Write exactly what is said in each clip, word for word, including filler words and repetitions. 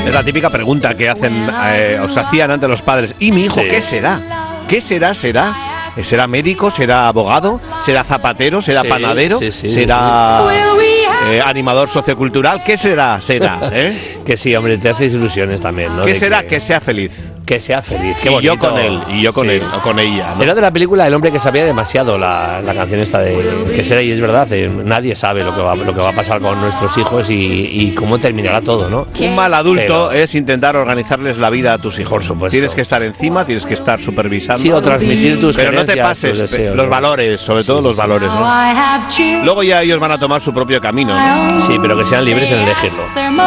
Es la típica pregunta que hacen, eh, os hacían antes los padres. ¿Y mi hijo Sí. qué será? ¿Qué será? ¿Será? ¿Será médico? ¿Será abogado? ¿Será zapatero? ¿Será Sí, panadero? sí, sí, ¿Será eh, animador sociocultural? ¿Qué será? ¿Será? ¿Eh? Que sí, hombre, te haces ilusiones también, ¿no? ¿Qué De será? Que, Que sea feliz. que sea feliz. Qué y bonito. yo con él, y yo con Sí. él, o con ella, ¿no? Era de la película El hombre que sabía demasiado, la, la canción esta de que será, y es verdad, eh, nadie sabe lo que va, lo que va a pasar con nuestros hijos y, y cómo terminará todo, ¿no? Un mal adulto Pero- es intentar organizarles la vida a tus hijos. Por supuesto. Tienes que estar encima, tienes que estar supervisando. Sí, o transmitir tus Pero no te creencias, pases, tus deseos, los ¿no? valores, sobre Sí, todo sí, los sí. valores, ¿no? Luego ya ellos van a tomar su propio camino, ¿no? Sí, pero que sean libres en elegirlo.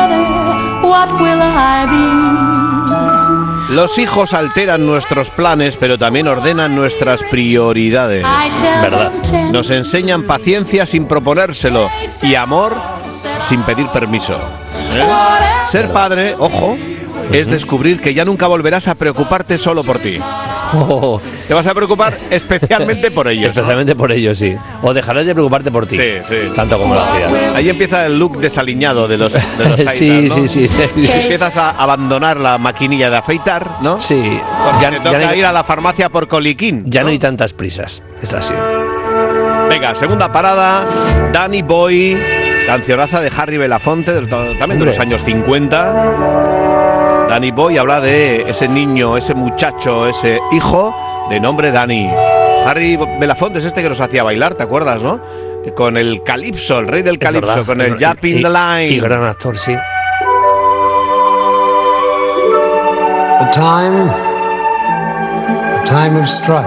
Los hijos alteran nuestros planes, pero también ordenan nuestras prioridades. Verdad. Nos enseñan paciencia sin proponérselo y amor sin pedir permiso. ¿Eh? Ser padre, ojo, es descubrir que ya nunca volverás a preocuparte solo por ti. Oh, Te vas a preocupar especialmente por ellos, ¿no? especialmente por ellos, sí. O dejarás de preocuparte por ti. Sí, sí. Tanto como lo hacías. Ahí empieza el look desaliñado de los, de los haters, Sí, ¿no? sí, sí. Empiezas a abandonar la maquinilla de afeitar, ¿no? Sí. Porque Ya, te ya toca no hay, ir a la farmacia por coliquín. ya no ¿no? hay tantas prisas. Es así. Venga, segunda parada, Danny Boy, cancionaza de Harry Belafonte, de- también de los Hombre. años cincuenta. Danny Boy habla de ese niño, ese muchacho, ese hijo de nombre Danny. Harry Belafonte es este que nos hacía bailar, ¿te acuerdas, no? Con el calipso, el rey del Es calipso, verdad, con es el verdad. Jump in Y- the Line. Y gran actor, sí. A time, a time of strife.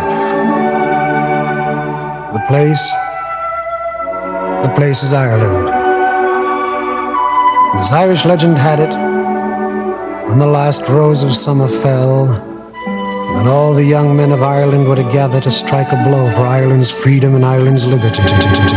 The place, the place is Ireland. And as Irish legend had it, when the last rose of summer fell, and all the young men of Ireland were to gather to strike a blow for Ireland's freedom and Ireland's liberty.